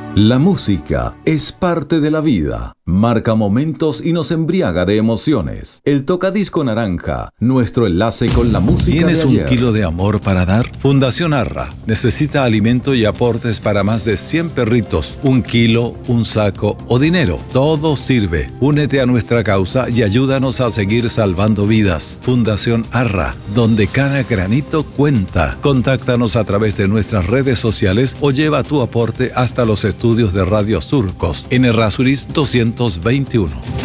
La música es parte de la vida, marca momentos y nos embriaga de emociones. El Tocadisco Naranja, nuestro enlace con la música de ¿Tienes ayer. un kilo de amor para dar? Fundación Arra necesita alimento y aportes para más de 100 perritos. 1 kilo, un saco o dinero. Todo sirve. Únete a nuestra causa y ayúdanos a seguir salvando vidas. Fundación Arra, donde cada granito cuenta. Contáctanos a través de nuestras redes sociales o lleva tu aporte hasta los estudios de Radio Surcos en Errázuriz 221.